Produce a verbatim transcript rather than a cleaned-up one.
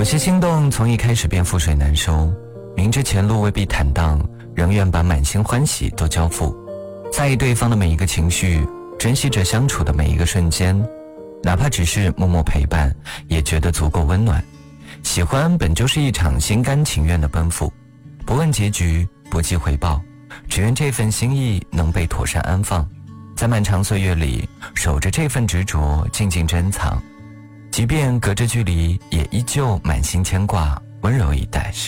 些心动从一开始便覆水难收，明知前路未必坦荡，仍愿把满心欢喜都交付，在意对方的每一个情绪，珍惜着相处的每一个瞬间，哪怕只是默默陪伴，也觉得足够温暖。喜欢本就是一场心甘情愿的奔赴，不问结局，不计回报，只愿这份心意能被妥善安放，在漫长岁月里守着这份执着，静静珍藏，即便隔着距离，也依旧满心牵挂，温柔以待。